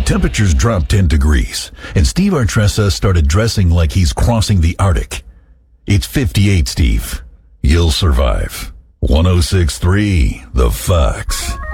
Temperatures dropped 10 degrees, and Steve Artressa started dressing like he's crossing the Arctic. It's 58, Steve. You'll survive. 106.3 The Fox.